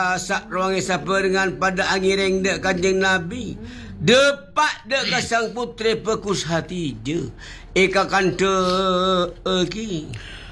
sak ruang siapa dengan pada angireng dek kanjeng Nabi. Depak dek kasang putri pekus hati je. Eka kante ki.